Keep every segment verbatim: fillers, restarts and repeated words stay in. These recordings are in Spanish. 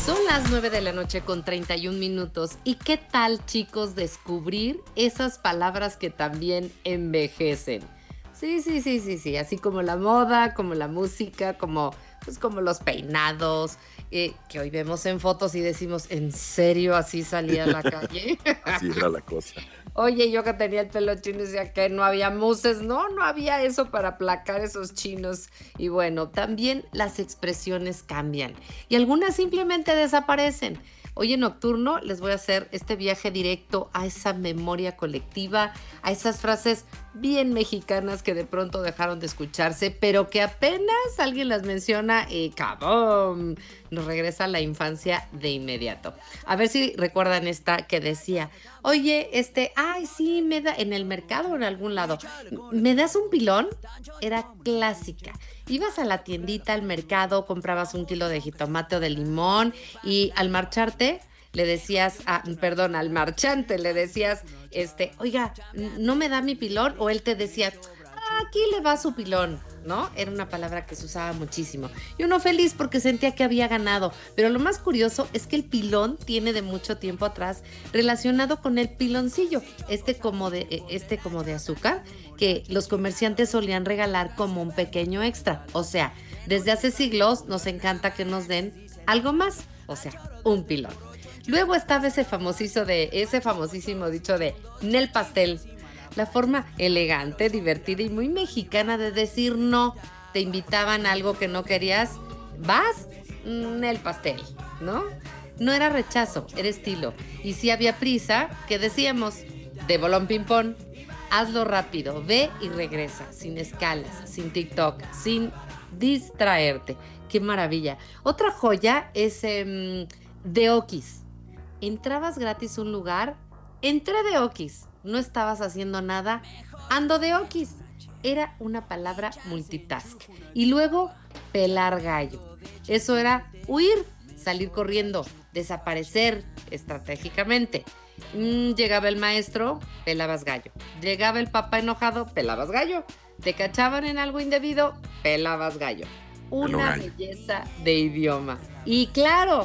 Son las nueve de la noche con treinta y un minutos. ¿Y qué tal, chicos, descubrir esas palabras que también envejecen? Sí, sí, sí, sí, sí. Así como la moda, como la música, como, pues, como los peinados, eh, que hoy vemos en fotos y decimos, ¿en serio así salía a la calle? Así era la cosa. Oye, yo que tenía el pelo chino decía que no había muses, no, no había eso para aplacar esos chinos. Y bueno, también las expresiones cambian y algunas simplemente desaparecen. Hoy en Nocturno les voy a hacer este viaje directo a esa memoria colectiva, a esas frases bien mexicanas que de pronto dejaron de escucharse, pero que apenas alguien las menciona y ¡cabum! Nos regresa a la infancia de inmediato. A ver si recuerdan esta que decía, oye, este, ay, sí, me da, en el mercado o en algún lado, ¿me das un pilón? Era clásica. Ibas a la tiendita, al mercado, comprabas un kilo de jitomate o de limón y al marcharte le decías, a, perdón, al marchante le decías, este, oiga, ¿no me da mi pilón? O él te decía, ah, aquí le va su pilón, ¿no? Era una palabra que se usaba muchísimo. Y uno feliz porque sentía que había ganado. Pero lo más curioso es que el pilón tiene de mucho tiempo atrás relacionado con el piloncillo, este como de, este como de azúcar, que los comerciantes solían regalar como un pequeño extra. O sea, desde hace siglos nos encanta que nos den algo más, o sea, un pilón. Luego estaba ese famosísimo de, ese famosísimo dicho de Nel pastel. La forma elegante, divertida y muy mexicana de decir no. Te invitaban a algo que no querías, vas, Nel pastel, ¿no? No era rechazo, era estilo. Y si había prisa, ¿qué decíamos? De bolón ping-pong. Hazlo rápido, ve y regresa, sin escalas, sin TikTok, sin distraerte. ¡Qué maravilla! Otra joya es eh, de Okis. Entrabas gratis a un lugar, entré de Okis, no estabas haciendo nada, ando de Okis. Era una palabra multitask. Y luego, pelar gallo. Eso era huir, salir corriendo, desaparecer estratégicamente. Mm, llegaba el maestro, pelabas gallo. Llegaba el papá enojado, pelabas gallo. Te cachaban en algo indebido, pelabas gallo. Una belleza de idioma. Y claro,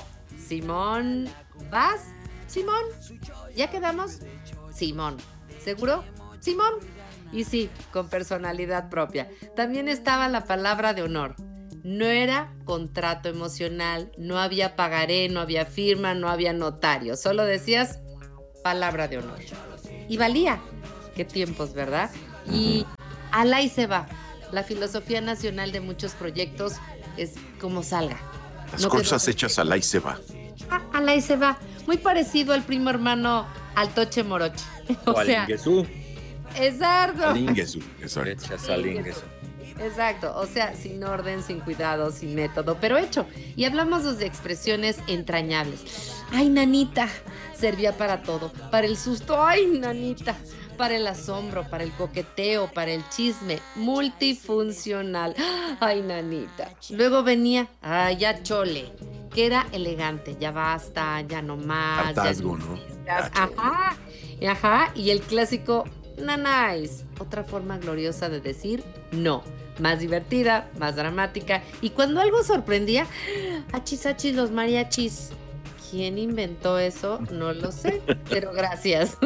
Simón, ¿vas? Simón, ¿ya quedamos? Simón, ¿seguro? Simón. Y sí, con personalidad propia. También estaba la palabra de honor. No era contrato emocional, no había pagaré, no había firma, no había notario. Solo decías palabra de honor. Y valía. Qué tiempos, ¿verdad? Y alá y se va. La filosofía nacional de muchos proyectos es como salga. Las no cosas hechas alá y se va. Ah, alá y se va. Muy parecido al primo hermano al Toche Moroche. O, o al Inguesú. Exacto. Al Inguesú, exacto. Hechas al Inguesú. Exacto, o sea, sin orden, sin cuidado, sin método, pero hecho. Y hablamos de expresiones entrañables. Ay, nanita, servía para todo. Para el susto, ay, nanita. Para el asombro, para el coqueteo, para el chisme. Multifuncional. Ay, nanita. Luego venía, ay, ya chole, que era elegante. Ya basta, ya no más. Hartazgo, ya ¿no? Ajá, ajá. Y el clásico, nanáis. Otra forma gloriosa de decir no. Más divertida, más dramática. Y cuando algo sorprendía, achis, achis, los mariachis. ¿Quién inventó eso? No lo sé, pero gracias.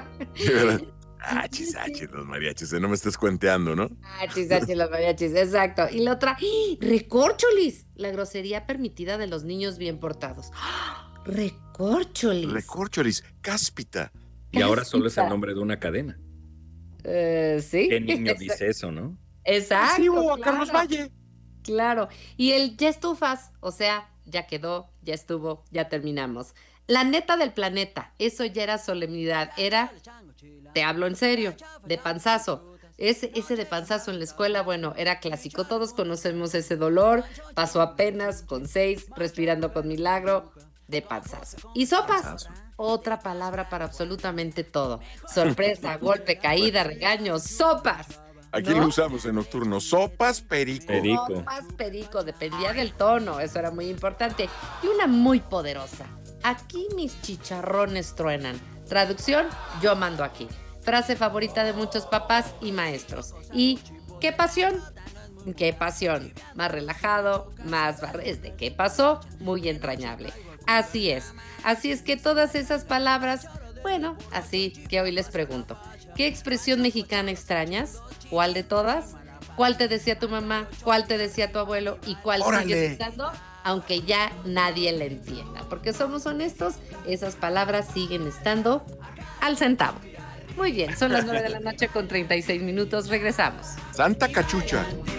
Achis, achis, los mariachis. No me estés cuenteando, ¿no? Achis, achis, los mariachis, exacto. Y la otra, recorcholis. La grosería permitida de los niños bien portados. Recorcholis. Recorcholis, cáspita. Y ahora solo es el nombre de una cadena. Uh, sí. ¿Qué niño dice eso, no? Exacto. Sí, o a claro. Carlos Valle. Claro. Y el ya estufas, o sea, ya quedó, ya estuvo, ya terminamos. La neta del planeta, eso ya era solemnidad, era, te hablo en serio, de panzazo. Ese, ese de panzazo en la escuela, bueno, era clásico. Todos conocemos ese dolor. Pasó apenas con seis, respirando con milagro, de panzazo. Y sopas. Panzazo. Otra palabra para absolutamente todo. Sorpresa, golpe, caída, regaño, sopas. Aquí ¿no? lo usamos en Nocturno. Sopas, perico. Perico. Sopas, perico. Dependía del tono. Eso era muy importante. Y una muy poderosa. Aquí mis chicharrones truenan. Traducción, yo mando aquí. Frase favorita de muchos papás y maestros. ¿Y qué pasión? qué pasión. Más relajado, más barres de qué pasó, muy entrañable. Así es. Así es que todas esas palabras, bueno, así que hoy les pregunto, ¿qué expresión mexicana extrañas? ¿Cuál de todas? ¿Cuál te decía tu mamá? ¿Cuál te decía tu abuelo? ¿Y cuál ¡Órale! sigues usando? Aunque ya nadie la entienda. Porque somos honestos, esas palabras siguen estando al centavo. Muy bien, son las nueve de la noche con treinta y seis minutos. Regresamos. Santa cachucha.